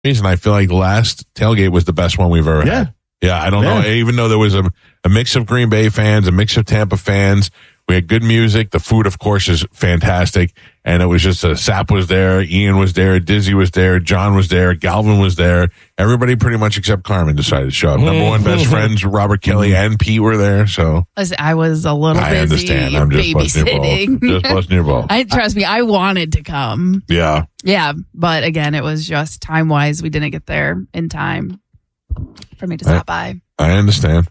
reason, I feel like last tailgate was the best one we've ever had. Yeah, I don't know. Even though there was a mix of Green Bay fans, a mix of Tampa fans, we had good music. The food, of course, is fantastic. And it was just Sap was there, Ian was there, Dizzy was there, John was there, Galvin was there. Everybody pretty much except Carmen decided to show up. Number one best friends, Robert Kelly and Pete were there. So I was a little busy. I understand. I'm just babysitting. Just busting your balls. Trust me, I wanted to come. Yeah. Yeah, but again, it was just time-wise. We didn't get there in time for me to stop by. I understand.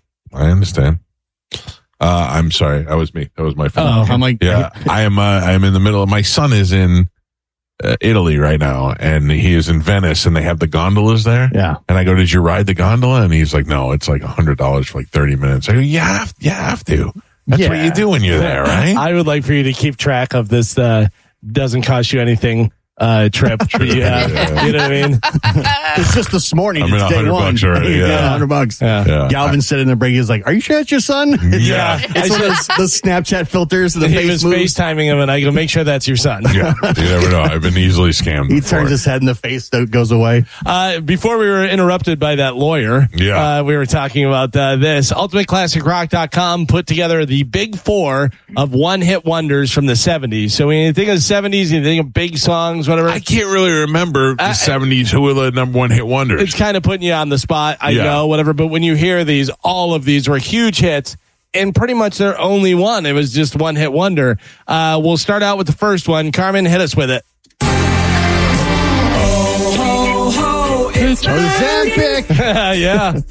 I'm sorry. That was me. That was my phone. I'm like, yeah, I am in the middle of, my son is in Italy right now, and he is in Venice, and they have the gondolas there. Yeah. And I go, did you ride the gondola? And he's like, no, it's like $100 for like 30 minutes. I go, you have to. That's what you do when you're there, right? I would like for you to keep track of this, doesn't cost you anything. Trip. Yeah. You know what I mean? It's just this morning. I'm it's in $100 already. Yeah. $100. Yeah. Galvin said in the break, he's like, are you sure that's your son? It's one of those Snapchat filters. And he was FaceTiming him, and I go, make sure that's your son. Yeah. You never know. I've been easily scammed. He turns his head, and the face goes away. Before we were interrupted by that lawyer, we were talking about this. UltimateClassicRock.com put together the big four of one-hit wonders from the 70s. So when you think of the 70s, you think of big songs, whatever. I can't really remember the 70s. Who were the number one hit wonders? It's kind of putting you on the spot. I know, whatever. But when you hear these, all of these were huge hits, and pretty much they're only one. It was just one hit wonder. We'll start out with the first one. Carmen, hit us with it. Ho, ho, ho, it's Ozempic. Yeah.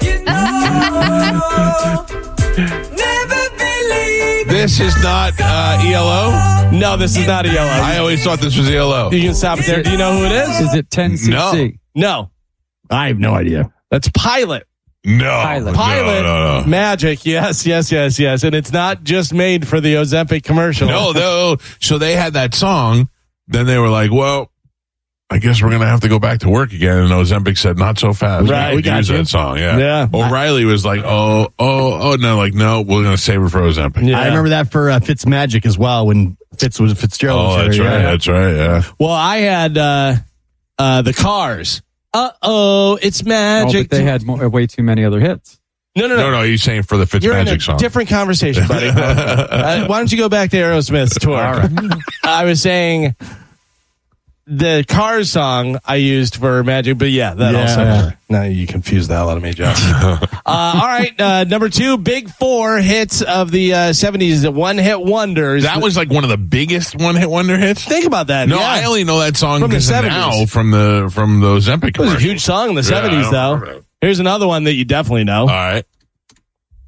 Never believe This is not ELO? No, this is not ELO. I always thought this was ELO. You can stop it there. Do you know who it is? Is it 10cc? No. I have no idea. That's Pilot. No. Pilot. No. Magic. Yes. And it's not just made for the Ozempic commercial. No. So they had that song. Then they were like, well, I guess we're going to have to go back to work again. And Ozempic said, not so fast. Right. We use that song. Yeah. O'Reilly was like, no, we're going to save it for Ozempic. Yeah. I remember that for Fitzmagic as well, when Fitz was Fitzgerald. Oh, that's right. Yeah. Well, I had the Cars. It's magic. Oh, but they had way too many other hits. No. He's saying for the You're in a Fitzmagic song. different conversation, buddy. Why don't you go back to Aerosmith's tour? All right. I was saying the Cars song I used for Magic, but also. Now you confused the hell out of me, Josh. All right, number two, big four hits of the 70s, one-hit wonders. That was like one of the biggest one-hit wonder hits. Think about that. No, I only know that song from the 70s. Now from the Ozempic It was commercial. a huge song in the 70s, though. Here's another one that you definitely know. All right.